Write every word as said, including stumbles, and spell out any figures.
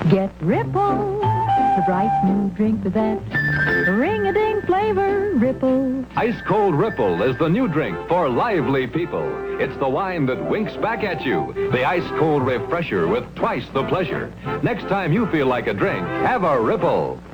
Get Ripple, the bright new drink with that ring-a-ding flavor. Ripple. Ice Cold Ripple is the new drink for lively people. It's the wine that winks back at you. The ice cold refresher with twice the pleasure. Next time you feel like a drink, have a Ripple.